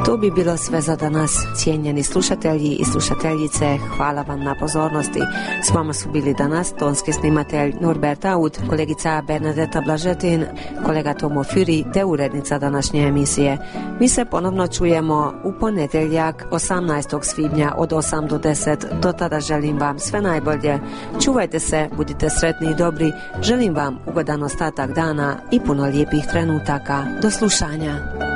To bi bilo sve za danas, cijenjeni slušatelji i slušateljice. Hvala vam na pozornosti. S vama su bili danas tonski snimatelj Norbert Aud, kolegica Bernadeta Blažetin, kolega Tomo Fyri te urednica današnje emisije. Mi se ponovno čujemo u ponedjeljak 18. svibnja od 8 do 10. Do tada želim vam sve najbolje. Čuvajte se, budite sretni i dobri. Želim vam ugodan ostatak dana i puno lijepih trenutaka. Do slušanja.